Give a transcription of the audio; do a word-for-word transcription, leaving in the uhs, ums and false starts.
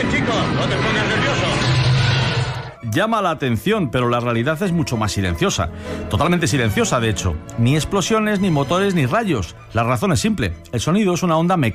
chicos, no te pongas nervioso. Llama la atención, pero la realidad es mucho más silenciosa. Totalmente silenciosa, de hecho. Ni explosiones, ni motores, ni rayos. La razón es simple. El sonido es una onda mecánica